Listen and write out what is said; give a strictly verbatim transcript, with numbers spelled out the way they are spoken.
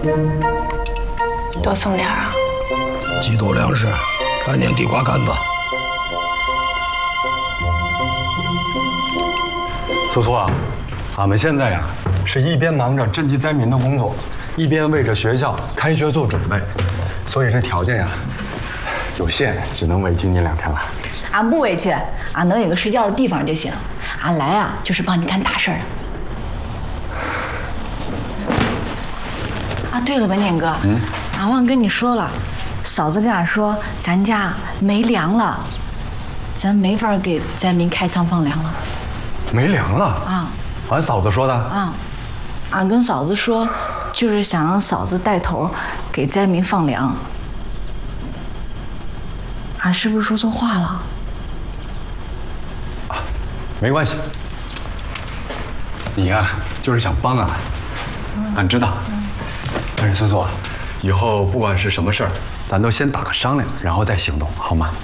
多送点啊！ 几斗粮食，半年地瓜干子。 苏苏啊，俺们现在呀、啊、是一边忙着赈济灾民的工作，一边为着学校开学做准备，所以这条件呀、啊、有限，只能委屈你两天了。 俺不委屈，俺能有个睡觉的地方就行。俺来啊，就是帮你干大事儿。啊，对了，文典哥，嗯，俺忘跟你说了，嫂子跟俺说，咱家没粮了，咱没法给灾民开仓放粮了。 没粮了啊？ 俺嫂子说的啊。俺跟嫂子说，就是想让嫂子带头给灾民放粮。俺是不是说错话了？ 啊，没关系。你呀、啊，就是想帮俺，嗯、俺知道。嗯、但是孙苏，以后不管是什么事儿，咱都先打个商量，然后再行动，好吗？